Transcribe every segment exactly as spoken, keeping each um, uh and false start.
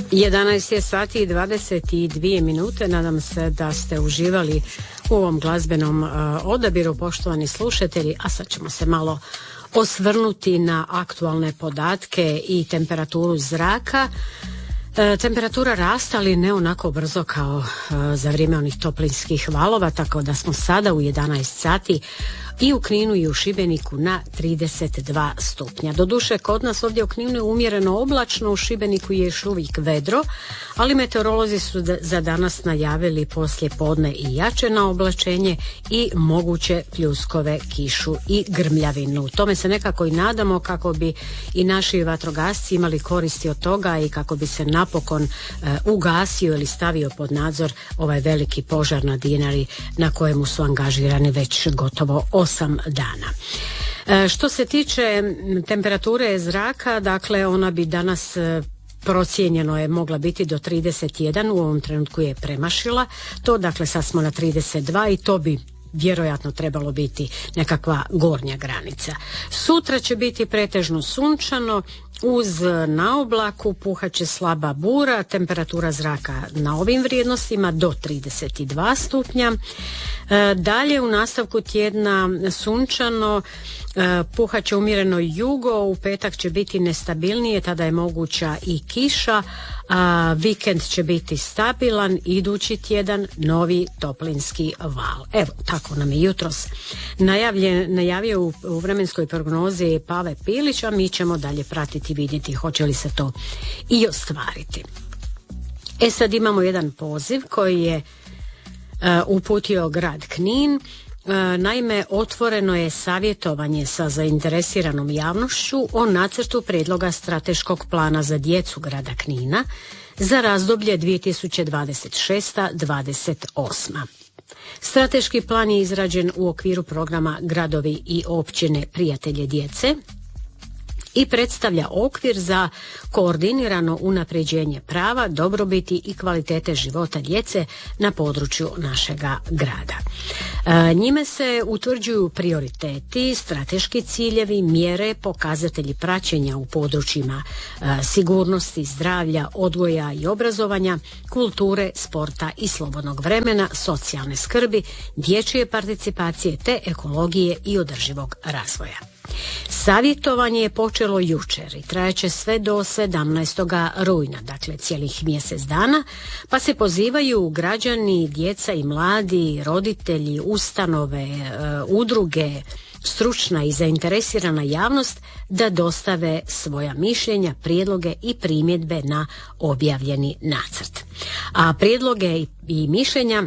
jedanaest je sati i dvadeset dvije minute. Nadam se da ste uživali u ovom glazbenom uh, odabiru, poštovani slušatelji, a sad ćemo se malo osvrnuti na aktualne podatke i temperaturu zraka. E, temperatura raste, ali ne onako brzo kao e, za vrijeme onih toplinskih valova, tako da smo sada u jedanaest sati i u Kninu i u Šibeniku na trideset dva stupnja. Doduše, kod nas ovdje u Kninu je umjereno oblačno, u Šibeniku je još uvijek vedro, ali meteorolozi su za danas najavili poslije podne i jače na oblačenje i moguće pljuskove, kišu i grmljavinu. Tome se nekako i nadamo kako bi i naši vatrogasci imali koristi od toga i kako bi se napokon e, ugasio ili stavio pod nadzor ovaj veliki požar na Dinari na kojemu su angažirani već gotovo osam dana. E, što se tiče temperature zraka, dakle ona bi danas e, procijenjeno je mogla biti do trideset jedan, u ovom trenutku je premašila to, dakle sad smo na trideset dva i to bi vjerojatno trebalo biti nekakva gornja granica. Sutra će biti pretežno sunčano, uz na oblaku puhaće slaba bura, temperatura zraka na ovim vrijednostima do trideset dva stupnja. E, dalje u nastavku tjedna sunčano, e, puhaće umjereno jugo, u petak će biti nestabilnije, tada je moguća i kiša, a vikend će biti stabilan, idući tjedan novi toplinski val. Evo, tako nam je jutros najavljen, najavio u, u vremenskoj prognozi Pave Pilić, a mi ćemo dalje pratiti, vidjeti hoće li se to i ostvariti. E sad imamo jedan poziv koji je uh, uputio grad Knin. Uh, naime, otvoreno je savjetovanje sa zainteresiranom javnošću o nacrtu prijedloga strateškog plana za djecu grada Knina za razdoblje dvije tisuće dvadeset šesta do dvadeset osma. Strateški plan je izrađen u okviru programa Gradovi i općine Prijatelje djece i predstavlja okvir za koordinirano unapređenje prava, dobrobiti i kvalitete života djece na području našega grada. E, njime se utvrđuju prioriteti, strateški ciljevi, mjere, pokazatelji praćenja u područjima e, sigurnosti, zdravlja, odgoja i obrazovanja, kulture, sporta i slobodnog vremena, socijalne skrbi, dječje participacije te ekologije i održivog razvoja. Savjetovanje je počelo jučer i trajeće sve do sedamnaestog rujna, dakle cijelih mjesec dana, pa se pozivaju građani, djeca i mladi, roditelji, ustanove, e, udruge, stručna i zainteresirana javnost da dostave svoja mišljenja, prijedloge i primjedbe na objavljeni nacrt. A prijedloge i, i mišljenja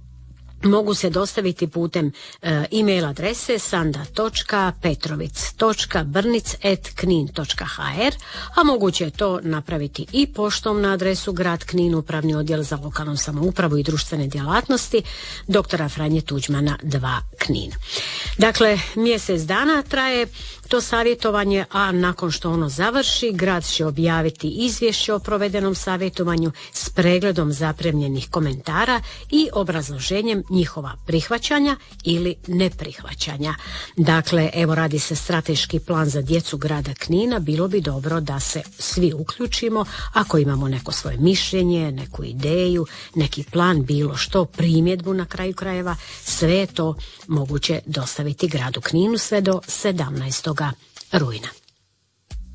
mogu se dostaviti putem e, e-mail adrese sanda točka petrovic točka brnic at knin točka h r, a moguće je to napraviti i poštom na adresu grad Knin, upravni odjel za lokalnu samoupravu i društvene djelatnosti, doktora Franje Tuđmana dva Knin. Dakle, mjesec dana traje to savjetovanje, a nakon što ono završi, grad će objaviti izvješće o provedenom savjetovanju s pregledom zapremljenih komentara i obrazloženjem njihova prihvaćanja ili neprihvaćanja. Dakle, evo, radi se strateški plan za djecu grada Knina, bilo bi dobro da se svi uključimo ako imamo neko svoje mišljenje, neku ideju, neki plan, bilo što, primjedbu na kraju krajeva, sve je to moguće dostaviti gradu Kninu sve do sedamnaestog rujna.